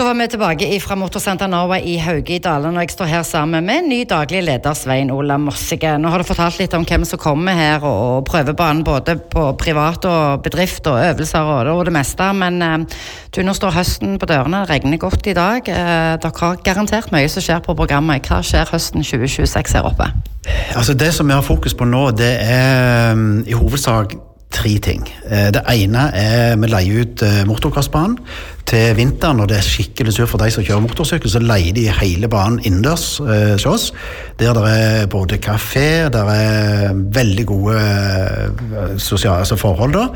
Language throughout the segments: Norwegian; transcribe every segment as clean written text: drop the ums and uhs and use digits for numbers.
Da vi tilbake fra Motorsenter Norway I Hauge I Dalen, og jeg står her sammen med ny daglig leder Svein Ola Mossige. Nå har du fortalt litt om hvem som kommer her og prøver banen både på privat og bedrift og øvelser og det meste, men du, nå står høsten på dørene, det regner godt I dag. Dere har garantert mye som skjer på programmet. Hva skjer høsten 2026 her oppe? Altså det som vi har fokus på nå, det I hovedsak 3 ting. Det ene vi leier ut motocrossbanen til vinteren, når det skikkelig sur for de som kjører motorsykkel, så leier de hele banen innendørs hos oss. Der det både kafé, der veldig gode sosiale forhold da.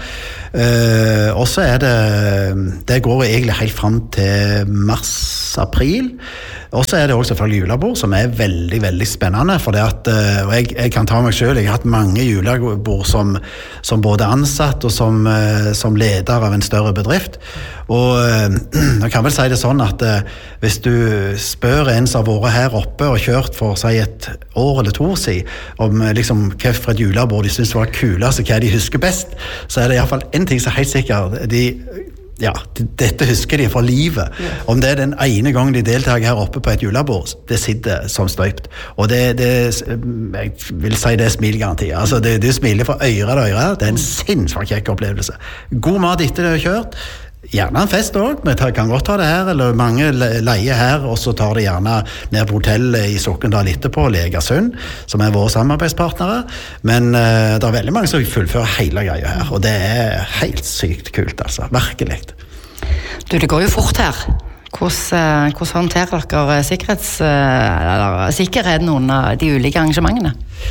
Og så det går egentlig helt frem til mars-april. Og så det også selvfølgelig julebord, som veldig, veldig spennende, for det at, og jeg kan ta meg selv, jeg har hatt mange julebord som både ansatt og som leder av en større bedrift, og jeg kan vel si det sånn at hvis du spør en som har vært her oppe og kjørt for si et år eller 2 år siden, om liksom hva for et julebord de synes var kulest og hva de husker best, så det I hvert fall en ting som helt sikkert, dette husker de for livet. Om det den ene gangen de deltager her oppe på et julebord, det sitter som støypt. Og det jeg vil si det smilgaranti. Altså det smiler fra øyre til øyre. Det en sinnssykt kjekk opplevelse. God mat etter det har kjørt. Gjerne en fest også, vi kan godt ta det her, eller mange leier her, og så tar de gjerne ned på hotellet I Sokkendal etterpå, Legasund, som våre samarbeidspartnere, men det veldig mange som fullfører hele greia her, og det helt sykt kult, altså, virkelig. Du, det går jo fort her. Hvordan håndterer dere sikkerheten under de ulike arrangementene?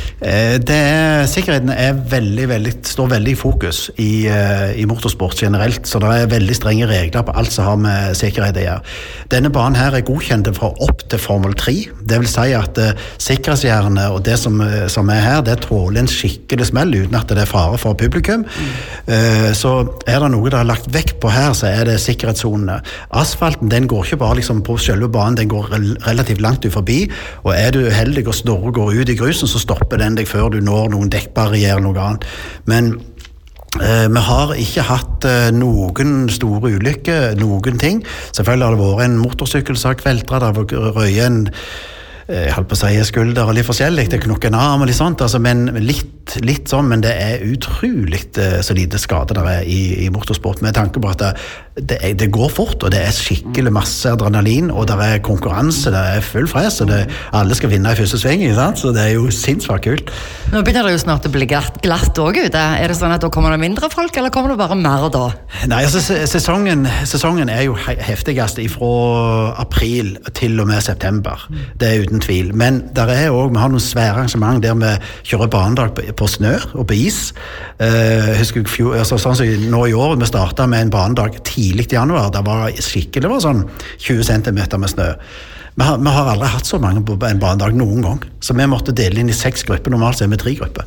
Sikkerheten står veldig I fokus I motorsport generelt, så det veldig strenge regler på alt som har med sikkerhet å gjøre. Denne banen her godkjent fra opp til Formel 3. Det vil si at sikkerhetsgjerdene og det som her, det tåler en skikkelig smell uten at det fare for publikum. Så det noe det har lagt vekk på her, så det sikkerhetszonene. Asfalten, den går ikke bare liksom på selve banen, den går relativt langt ut forbi, og du uheldig og går ut I grusen, så stopper den deg før du når noen dekkbarriere eller noe annet. Men vi har ikke hatt noen store ulykker, noen ting. Selvfølgelig har det vært en motorsykkel som har kveltret, det har røyet en jeg holdt på å si skulder og litt forskjellig, det knokker en arm og litt sånt, altså, men litt sånn, men det utrolig så lite skade der I motorsport, med tanke på at det går fort, og det skikkelig masse adrenalin, og det konkurranse, det full fres, og alle skal vinne I første sving, så det jo sinnssykt kult. Nå begynner det jo snart å bli glatt også ute. Det sånn at da kommer det mindre folk, eller kommer det bare mer da? Nei, altså sesongen jo heftigast fra april til og med september. Det uten tvil. Men der også, vi har noen svære arrangement der vi kjører banedag på snø og på is. Husker sånn som nå I år, vi startet med en banedag tidlig I januar, det var skikkelig, det var sånn 20 centimeter med snø. Vi har aldri hatt så mange på en banedag noen gang, så vi måtte dele inn I 6 grupper, normalt så vi 3 grupper.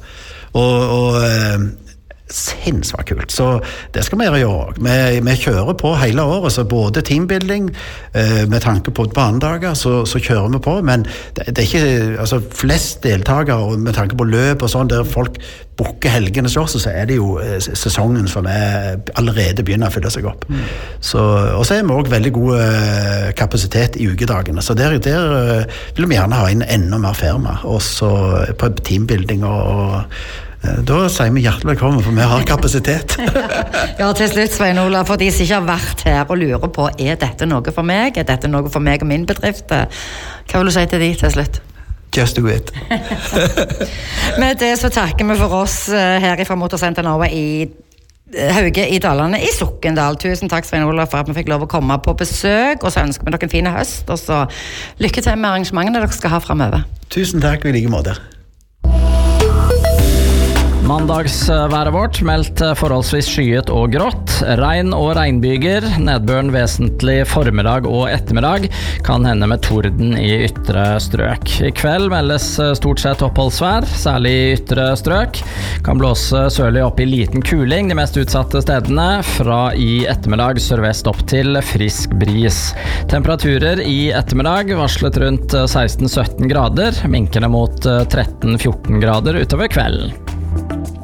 Og sinnssykt kult, så det skal vi gjøre I år. Vi kjører på hele året, så både teambuilding, med tanke på banedager, så kjører vi på, men det ikke, altså flest deltakere, og med tanke på løp og sånn, der folk booker helgene også, så det jo sesongen som allerede begynner å fylle seg opp. Så, og så vi også veldig god kapasitet I ukedagene, så der vil vi gjerne ha inn enda mer firma, og så på teambuilding og da sier vi hjertelig velkommen, for vi har kapasitet. Ja, til slutt, Svein Ola, for de som ikke har vært her og lurer på, dette noe for meg? Dette noe for meg og min bedrift? Hva vil du si til de til slutt? Just do it. Med det så takker vi for oss her fra Motorsenter Norway I Hauge I Dalane I Sokkendal. Tusen takk, Svein Ola, for at vi fikk lov å komme på besøk, og så ønsker vi dere en fin høst, og så lykke til med arrangementene dere skal ha fremover. Tusen takk, I like måte. Mandagsværet vårt meldt forholdsvis skyet og grått. Regn og regnbyger, nedbøren vesentlig formiddag og ettermiddag, kan hende med torden I ytre strøk. I kveld meldes stort sett oppholdsvær, særlig I ytre strøk. Kan blåse sørlig opp I liten kuling de mest utsatte stedene, fra I ettermiddag sørvest opp til frisk bris. Temperaturer I ettermiddag varslet rundt 16-17 grader, minkende mot 13-14 grader utover kvelden.